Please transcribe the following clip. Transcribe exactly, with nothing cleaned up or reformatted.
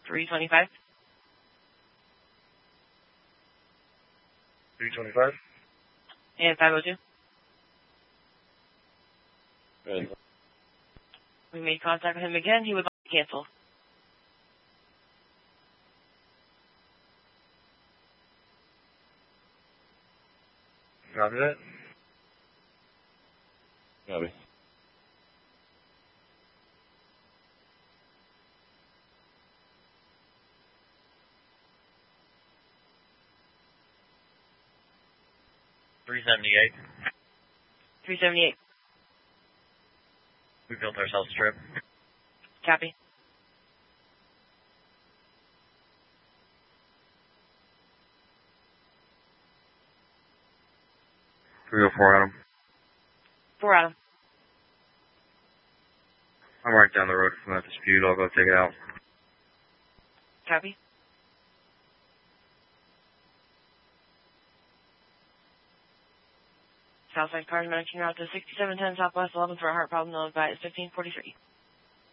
three twenty-five. three twenty-five. And five oh two. Good. We made contact with him again. He would like to cancel. Copy that. Copy. three seventy-eight. three seventy-eight. We built ourselves a strip. Copy. three oh four Adam. Four Adam. I'm right down the road from that dispute. I'll go take it out. Copy. Southside cars matching route to sixty-seven ten Southwest eleven for a heart problem. Notified at fifteen forty-three.